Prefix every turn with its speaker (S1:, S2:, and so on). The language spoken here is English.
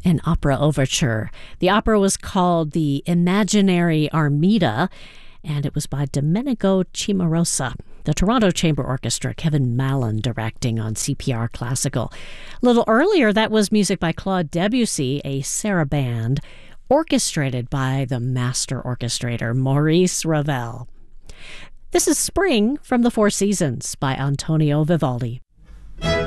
S1: an opera overture. The opera was called The Imaginary Armida, and it was by Domenico Cimarosa. The Toronto Chamber Orchestra, Kevin Mallon directing on CPR Classical. A little earlier, that was music by Claude Debussy, a sarabande, orchestrated by the master orchestrator Maurice Ravel. This is Spring from the Four Seasons by Antonio Vivaldi.